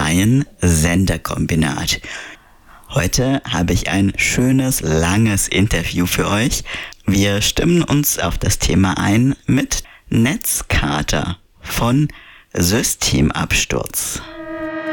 freien Senderkombinat. Heute habe ich ein schönes, langes Interview für euch. Wir stimmen uns auf das Thema ein mit Netzkater von Systemabsturz.